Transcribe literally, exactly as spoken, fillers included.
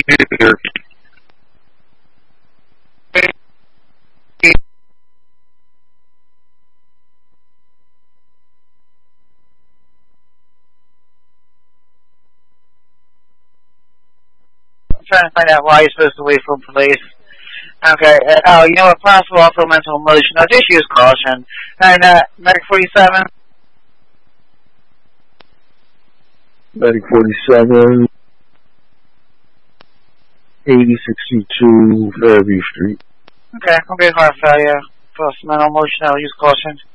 Trying to find out why you're supposed to wait for police. Okay, uh, oh, you know what, possible also mental emotion. I'll just use caution. And, uh, Medic forty-seven? Medic forty-seven, eighty sixty-two Fairview Street. Okay, okay, heart failure. Plus mental emotion, I'll use caution.